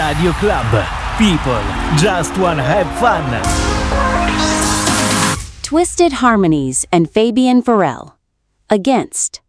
Radio Club. People just wanna have fun. Twisted Harmonies and Fabian Farrell. Against.